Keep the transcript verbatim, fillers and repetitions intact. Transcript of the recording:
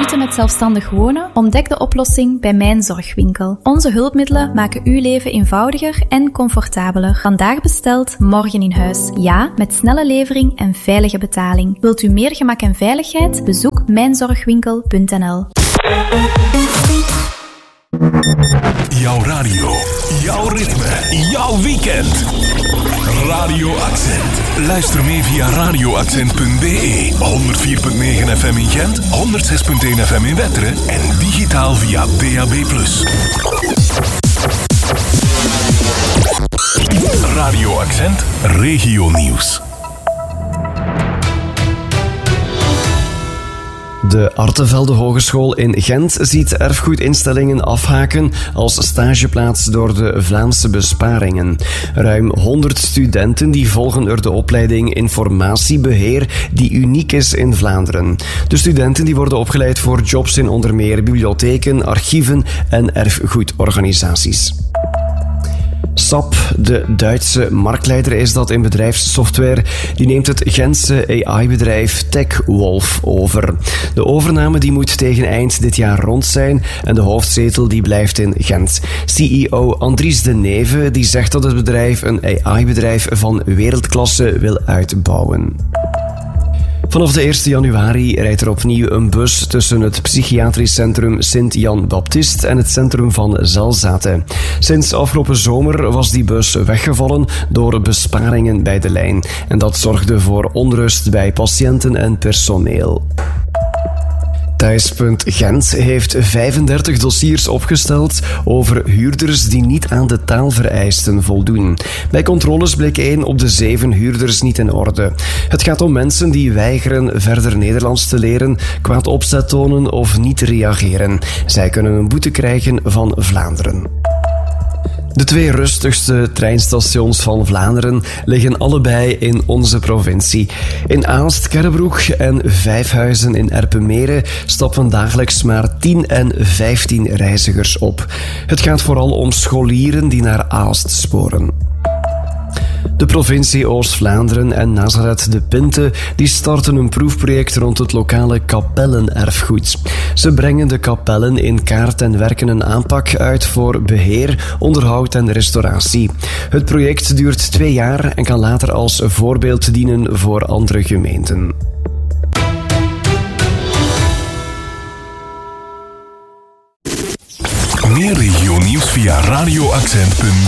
moeite met zelfstandig wonen? Ontdek de oplossing bij Mijn Zorgwinkel. Onze hulpmiddelen maken uw leven eenvoudiger en comfortabeler. Vandaag besteld, morgen in huis. Ja, met snelle levering en veilige betaling. Wilt u meer gemak en veiligheid? Bezoek mijn zorgwinkel punt n l. Jouw radio, jouw ritme, jouw weekend. Radio Accent. Luister mee via radio accent punt b e, honderd vier komma negen F M in Gent, honderd zes komma één F M in Wetteren en digitaal via D A B plus. Radio Accent, regionieuws. De Artevelde Hogeschool in Gent ziet erfgoedinstellingen afhaken als stageplaats door de Vlaamse besparingen. Ruim honderd studenten die volgen er de opleiding Informatiebeheer die uniek is in Vlaanderen. De studenten die worden opgeleid voor jobs in onder meer bibliotheken, archieven en erfgoedorganisaties. S A P, de Duitse marktleider is dat in bedrijfssoftware, die neemt het Gentse A I-bedrijf TechWolf over. De overname die moet tegen eind dit jaar rond zijn en de hoofdzetel die blijft in Gent. C E O Andries de Neve die zegt dat het bedrijf een A I-bedrijf van wereldklasse wil uitbouwen. Vanaf de eerste januari rijdt er opnieuw een bus tussen het psychiatrisch centrum Sint-Jan Baptist en het centrum van Zelzate. Sinds afgelopen zomer was die bus weggevallen door besparingen bij de lijn. En dat zorgde voor onrust bij patiënten en personeel. Thuispunt Gent heeft vijfendertig dossiers opgesteld over huurders die niet aan de taalvereisten voldoen. Bij controles bleek één op de zeven huurders niet in orde. Het gaat om mensen die weigeren verder Nederlands te leren, kwaad opzet tonen of niet reageren. Zij kunnen een boete krijgen van Vlaanderen. De twee rustigste treinstations van Vlaanderen liggen allebei in onze provincie. In Aalst-Kerrebroek en Vijfhuizen in Erpenmeren stappen dagelijks maar tien en vijftien reizigers op. Het gaat vooral om scholieren die naar Aalst sporen. De provincie Oost-Vlaanderen en Nazareth de Pinte die starten een proefproject rond het lokale kapellenerfgoed. Ze brengen de kapellen in kaart en werken een aanpak uit voor beheer, onderhoud en restauratie. Het project duurt twee jaar en kan later als voorbeeld dienen voor andere gemeenten. Meer regionieuws via radio accent punt b e.